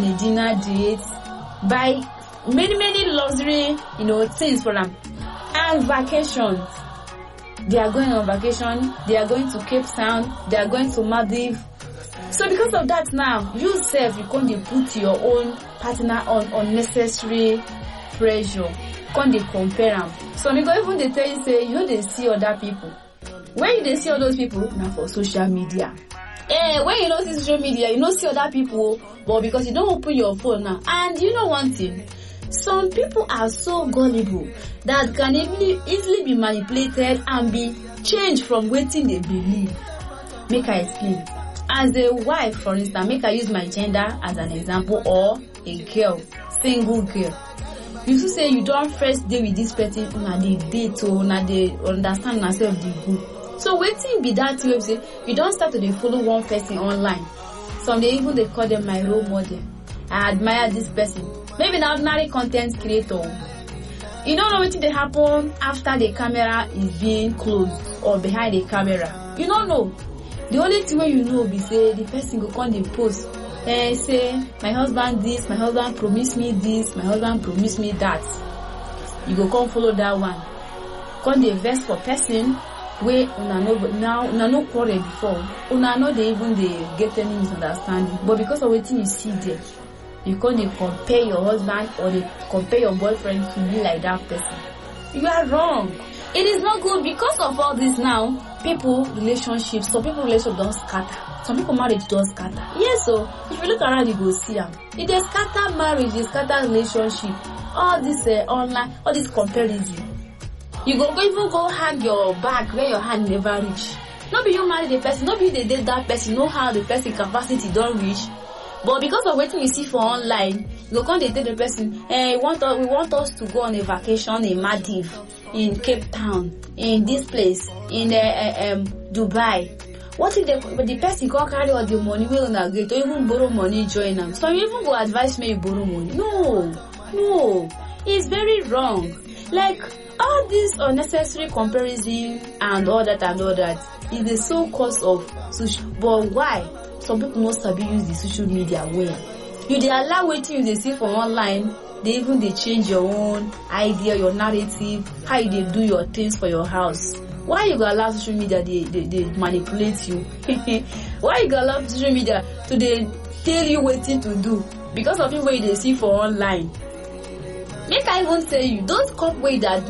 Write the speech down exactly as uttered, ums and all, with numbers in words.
the dinner dates, buy many many luxury, you know, things for them. And vacations. They are going on vacation, they are going to Cape Town, they are going to Maldives. So because of that now, you self, you can't put your own partner on unnecessary pressure. Can't they compare them? So because even they tell you, say, you know, they see other people. When you see all those people, now for social media. Eh, when you don't see social media, you don't see other people, but because you don't open your phone now. And you know one thing, some people are so gullible that can easily, easily be manipulated and be changed from waiting they believe. Make I explain. As a wife, for instance, make I use my gender as an example, or a girl, single girl. You should say you don't first date with this person, una they date or una they understand yourself the good. So waiting be that you say you don't start to dey follow one person online. Some they even they call them my role model. I admire this person. Maybe an ordinary content creator. You don't know what they happen after the camera is being closed or behind the camera. You don't know. The only thing when you know be say the person go come dey post. Eh, say my husband this, my husband promised me this, my husband promised me that. You go come follow that one. Come dey vex for person where una no now una no quarrel before. Una no dey even dey get any misunderstanding. But because of wetin you see there, you can't dey compare your husband or dey compare your boyfriend to be like that person. You are wrong. It is not good because of all this now. People relationships, some people relationships don't scatter. Some people marriage don't scatter. Yes, so if you look around, you go see them. If they scatter marriage, they scatter relationship. All this uh, online, all this comparison. You go, go even go hang your back where your hand never reach. Not be you marry the person, not be they date that person, know how the person capacity don't reach. But because of what you see for online, you go come they tell the person, hey, we want, us, we want us to go on a vacation in Maldives, in Cape Town, in this place, in uh, uh, um, Dubai. What if the, the person can't carry all the money we don't get, or even borrow money join them? So you even go advise me you borrow money. No, no, it's very wrong. Like all this unnecessary comparison and all that and all that is the sole cause of social. But why? Some people must have used the social media well. You they allow waiting you they see from online. They even they change your own idea, your narrative, how you they do your things for your house. Why you gonna allow social media they, they, they manipulate you? Why you gonna allow social media to they tell you what to do? Because of the way they see for online. Make I even tell you, those couple way that